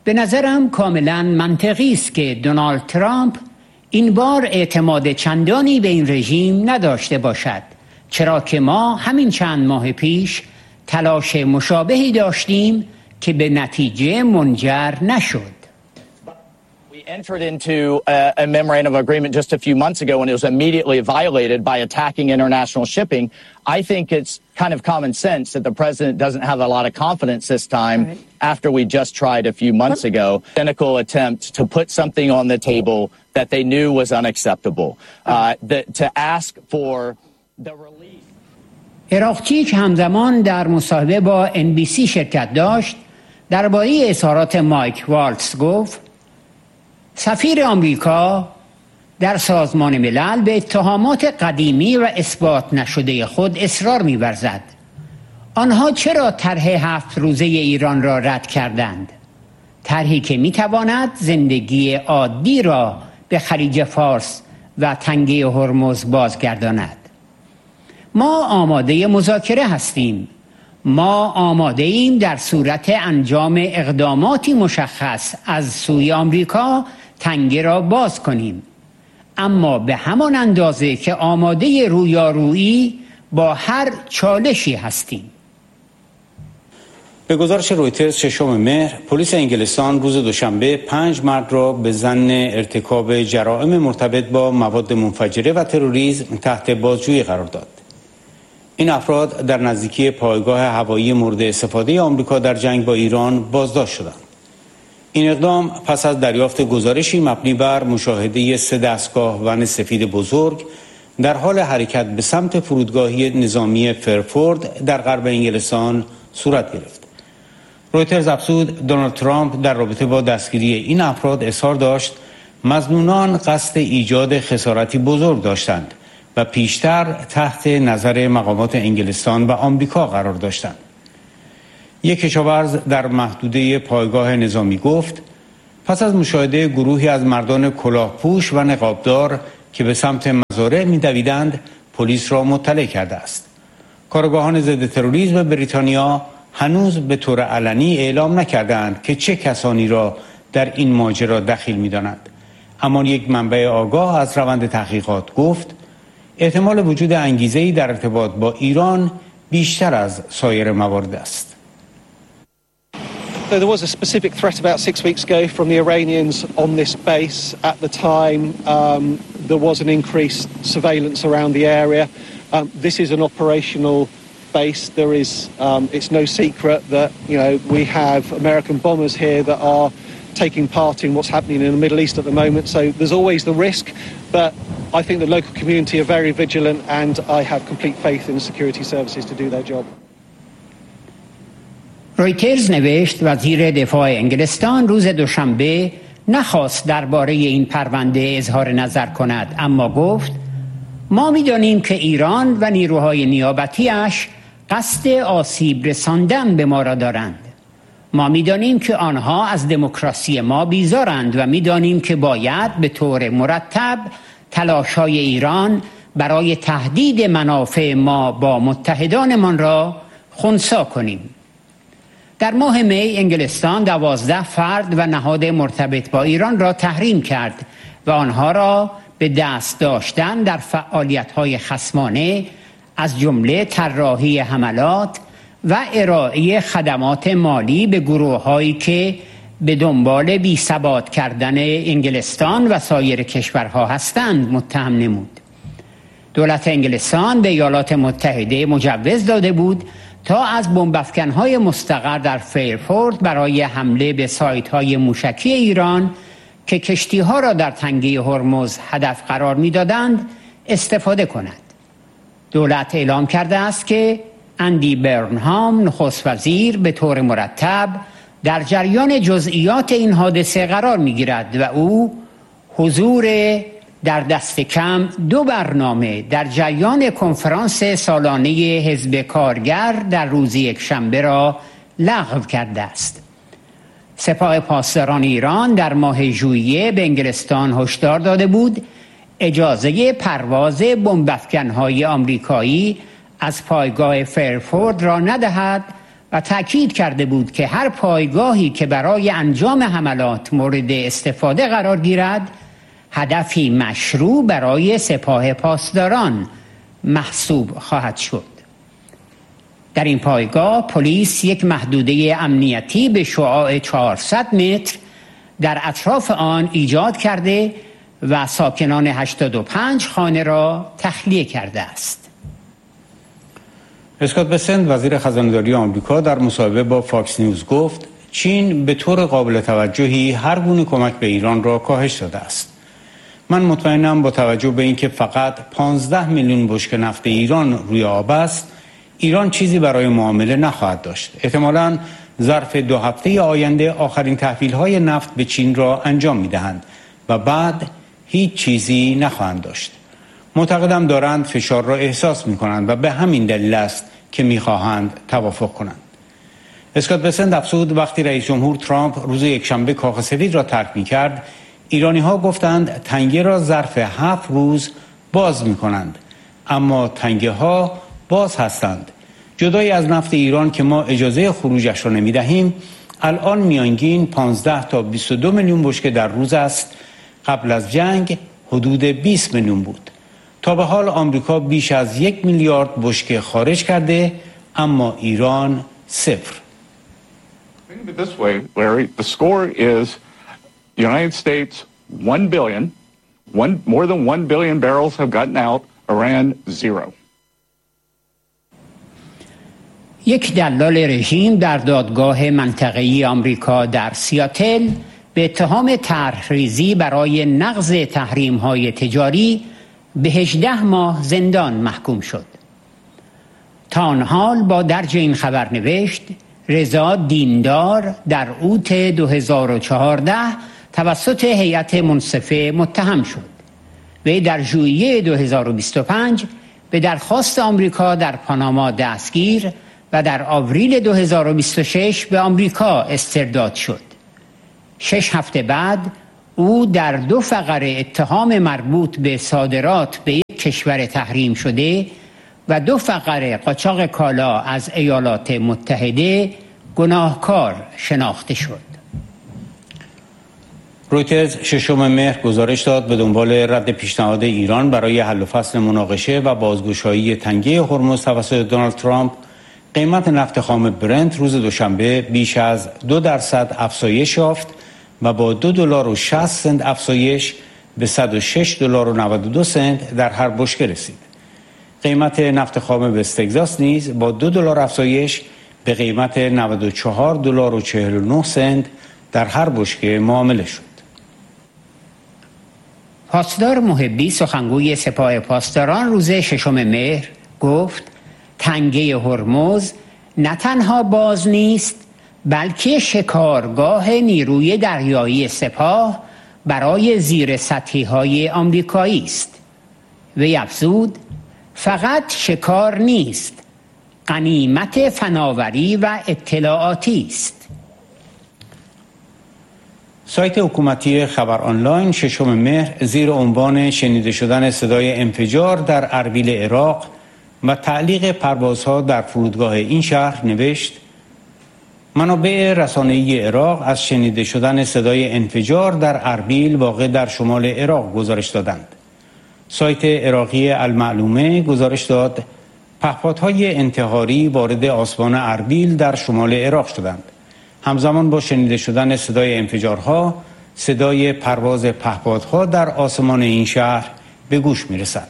به نظرم کاملا منطقی است که دونالد ترامپ این بار اعتماد چندانی به این رژیم نداشته باشد، چرا که ما همین چند ماه پیش تلاش مشابهی داشتیم که به نتیجه منجر نشد. Entered into a memorandum of agreement just a few months ago and it was immediately violated by attacking international shipping. I think it's kind of common sense that the president doesn't have a lot of confidence this time after we just tried a few months ago. Cynical attempt to put something on the table that they knew was unacceptable. To ask for the relief. عراقچی که همزمان در مصاحبه با NBC شرکت داشت درباره اظهارات مایک والتز گفت سفیر آمریکا در سازمان ملل به اتهامات قدیمی و اثبات نشده خود اصرار می‌ورزد. آنها چرا طرح 7 روزه ایران را رد کردند؟ طرحی که می‌تواند زندگی عادی را به خلیج فارس و تنگه هرمز بازگرداند. ما آماده مذاکره هستیم. ما آماده ایم در صورت انجام اقداماتی مشخص از سوی آمریکا تنگه را باز کنیم، اما به همان اندازه که آماده رویارویی با هر چالشی هستیم. به گزارش رویترز 6 مهر پلیس انگلستان روز دوشنبه 5 مرد را به ظن ارتکاب جرائم مرتبط با مواد منفجره و تروریسم تحت بازجویی قرار داد. این افراد در نزدیکی پایگاه هوایی مورد استفاده آمریکا در جنگ با ایران بازداشت شدند. این اقدام پس از دریافت گزارشی مبنی بر مشاهده 3 دستگاه ون سفید بزرگ در حال حرکت به سمت فرودگاهی نظامی فرفورد در غرب انگلستان صورت گرفت. رویترز افزود دونالد ترامپ در رابطه با دستگیری این افراد اظهار داشت مظنونان قصد ایجاد خسارتی بزرگ داشتند و پیشتر تحت نظر مقامات انگلستان و آمریکا قرار داشتند. یک کشاورز در محدوده پایگاه نظامی گفت پس از مشاهده گروهی از مردان کلاهپوش و نقابدار که به سمت مزارع می‌دویدند پلیس را مطلع کرده است. کارآگاهان ضد تروریسم بریتانیا هنوز به طور علنی اعلام نکردند که چه کسانی را در این ماجرا دخیل می‌دانند، اما یک منبع آگاه از روند تحقیقات گفت احتمال وجود انگیزه‌ای در ارتباط با ایران بیشتر از سایر موارد است. There was a specific threat about 6 weeks ago from the Iranians on this base. At the time, there was an increased surveillance around the area. This is an operational base. There is, it's no secret that we have American bombers here that are taking part in what's happening in the Middle East at the moment. So there's always the risk, but I think the local community are very vigilant, and I have complete faith in the security services to do their job. رویترز نوشت وزیر دفاع انگلستان روز دوشنبه نخواست درباره این پرونده اظهار نظر کند، اما گفت ما می‌دانیم که ایران و نیروهای نیابتی‌اش قصد آسیب رساندن به ما را دارند. ما می‌دانیم که آنها از دموکراسی ما بیزارند و می‌دانیم که باید به طور مرتب تلاش‌های ایران برای تهدید منافع ما با متحدانمان را خنثی کنیم. در ماه می انگلستان 12 فرد و نهاد مرتبط با ایران را تحریم کرد و آنها را به دست داشتن در فعالیت‌های خصمانه از جمله طراحی حملات و ارائه خدمات مالی به گروه‌هایی که به دنبال بی‌ثبات کردن انگلستان و سایر کشورها هستند متهم نمود. دولت انگلستان به ایالات متحده مجوز داده بود تا از بمب‌افکن‌های مستقر در فیرفورد برای حمله به سایت‌های موشکی ایران که کشتی‌ها را در تنگه هرمز هدف قرار می‌دادند استفاده کند. دولت اعلام کرده است که اندی برنهام نخست وزیر به طور مرتب در جریان جزئیات این حادثه قرار می‌گیرد و او حضور در دست کم 2 برنامه در جریان کنفرانس سالانه حزب کارگر در روز یکشنبه را لغو کرده است. سپاه پاسداران ایران در ماه ژوئیه به انگلستان هشدار داده بود اجازه پرواز بمب‌افکن‌های آمریکایی از پایگاه فیرفورد را ندهد و تأکید کرده بود که هر پایگاهی که برای انجام حملات مورد استفاده قرار گیرد هدفی مشروع برای سپاه پاسداران محسوب خواهد شد. در این پایگاه پلیس یک محدوده امنیتی به شعاع 400 متر در اطراف آن ایجاد کرده و ساکنان 85 خانه را تخلیه کرده است. اسکات بسنت وزیر خزانه‌داری آمریکا در مصاحبه با فاکس نیوز گفت چین به طور قابل توجهی هر گونه کمک به ایران را کاهش داده است. من مطمئنم با توجه به اینکه فقط 15 میلیون بشکه نفت ایران روی آب است، ایران چیزی برای معامله نخواهد داشت. احتمالاً ظرف 2 هفته آینده آخرین تحویل‌های نفت به چین را انجام می‌دهند و بعد هیچ چیزی نخواهند داشت. معتقدم دارند فشار را احساس می‌کنند و به همین دلیل است که می‌خواهند توافق کنند. اسکات بسنت افزود وقتی رئیس جمهور ترامپ روز یکشنبه کاخ سفید را ترک می‌کرد، ایرانی‌ها گفتند تنگه را ظرف 7 روز باز می‌کنند، اما تنگه‌ها باز هستند. جدای از نفت ایران که ما اجازه خروجش را نمی‌دهیم، الان میانگین 15 تا 22 میلیون بشکه در روز است. قبل از جنگ حدود 20 میلیون بود. تا به حال آمریکا بیش از 1 میلیارد بشکه خارج کرده، اما ایران صفر. Think of it this way, Larry. The score is the United States 1 billion, more than 1 billion barrels have gotten out, Iran 0. یک دلال رژیم در دادگاه منطقه‌ای آمریکا در سیاتل به اتهام طرح‌ریزی برای نقض تحریم‌های تجاری به 18 ماه زندان محکوم شد. تا آن حال با درج این خبر نوشت رضا دیندار در اوت 2014 توسط هیئت منصفه متهم شد. وی در ژوئیه 2025 به درخواست آمریکا در پاناما دستگیر و در آوریل 2026 به آمریکا استرداد شد. 6 هفته بعد او در 2 فقره اتهام مربوط به صادرات به یک کشور تحریم شده و 2 فقره قاچاق کالا از ایالات متحده گناهکار شناخته شد. رویترز 6 مهر گزارش داد به دنبال رد پیشنهاد ایران برای حل و فصل مناقشه و بازگشایی تنگه هرمز توسط دونالد ترامپ، قیمت نفت خام برنت روز دوشنبه بیش از 2% افزایش یافت و با $2.60 افزایش به $106.92 در هر بشکه رسید. قیمت نفت خام وست تگزاس نیز با $2 افزایش به قیمت $94.49 در هر بشکه معامله شد. پاسدار محبی سخنگوی سپاه پاسداران روز 6 مهر گفت تنگه هرمز نه تنها باز نیست بلکه شکارگاه نیروی دریایی سپاه برای زیر سطحی‌های آمریکایی است. وی افزود فقط شکار نیست، غنیمت فناوری و اطلاعاتی است. سایت حکومتی خبر آنلاین 6 مهر زیر عنوان شنیده شدن صدای انفجار در اربیل عراق و تعلیق پروازها در فرودگاه این شهر نوشت منابع رسانه‌ای عراق از شنیده شدن صدای انفجار در اربیل واقع در شمال عراق گزارش دادند. سایت عراقی المعلومه گزارش داد پهپادهای انتحاری وارد آسمان اربیل در شمال عراق شدند. همزمان با شنیده شدن صدای انفجارها، صدای پرواز پهپادها در آسمان این شهر به گوش می‌رسد.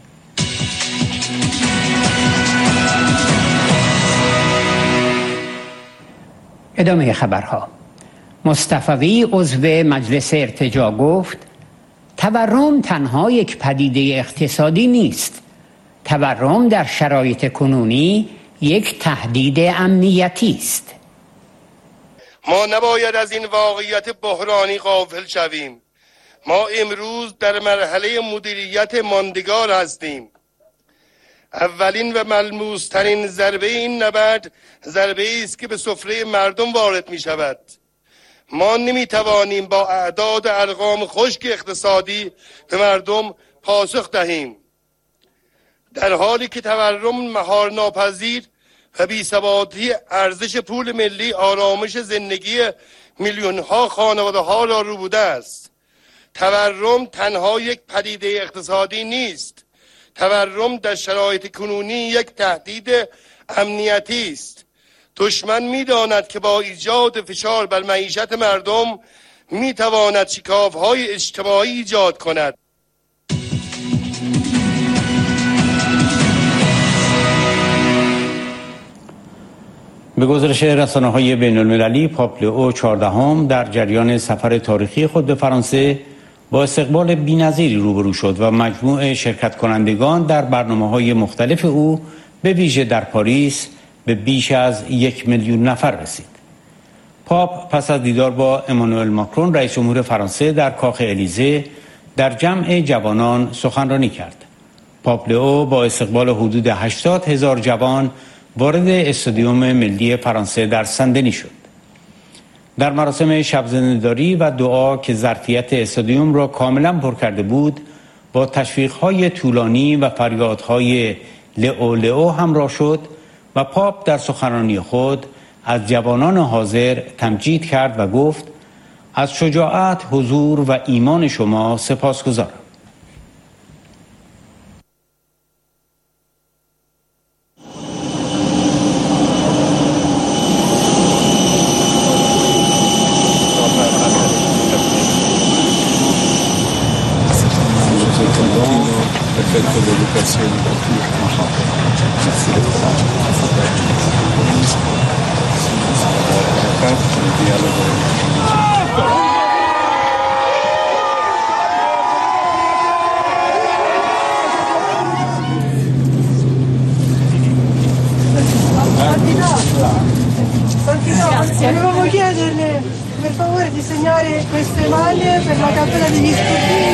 ادامه خبرها. مصطفوی عضو مجلس ارتجاع گفت تورم تنها یک پدیده اقتصادی نیست. تورم در شرایط کنونی یک تهدید امنیتی است. ما نباید از این واقعیت بحرانی غافل شویم. ما امروز در مرحله مدیریت ماندگار هستیم. اولین و ملموس‌ترین ضربه این نبرد ضربه است که به سفره مردم وارد می شود. ما نمی توانیم با اعداد ارقام خشک اقتصادی به مردم پاسخ دهیم. در حالی که تورم مهار ناپذیر و بی‌ثباتی ارزش پول ملی آرامش زندگی میلیون‌ها خانواده‌ها را ربوده است. تورم تنها یک پدیده اقتصادی نیست. تورم در شرایط کنونی یک تهدید امنیتی است. دشمن می‌داند که با ایجاد فشار بر معیشت مردم می‌تواند شکاف‌های اجتماعی ایجاد کند. به گزارش رسانه‌های بین‌المللی، پاپ لئو 14 در جریان سفر تاریخی خود به فرانسه با استقبال بی‌نظیری روبرو شد و مجموع شرکت کنندگان در برنامه‌های مختلف او به ویژه در پاریس به بیش از 1 میلیون نفر رسید. پاپ پس از دیدار با امانوئل ماکرون رئیس جمهور فرانسه در کاخ الیزه در جمع جوانان سخنرانی کرد. پاپ لئو با استقبال حدود 80,000 جوان وارد استادیوم ملی فرانسه در سندنی شد. در مراسم شب زنده‌داری و دعا که ظرفیت استادیوم را کاملا پر کرده بود، با تشویق‌های طولانی و فریادهای لئو لئو همراه شد و پاپ در سخنرانی خود از جوانان حاضر تمجید کرد و گفت: از شجاعت، حضور و ایمان شما سپاسگزارم. Volevamo chiederle per favore di segnare queste maglie per la cappella degli sportivi.